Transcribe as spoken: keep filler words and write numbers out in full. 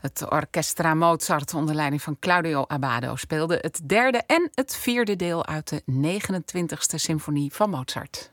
Het Orchestra Mozart onder leiding van Claudio Abbado speelde het derde en het vierde deel uit de negenentwintigste symfonie van Mozart.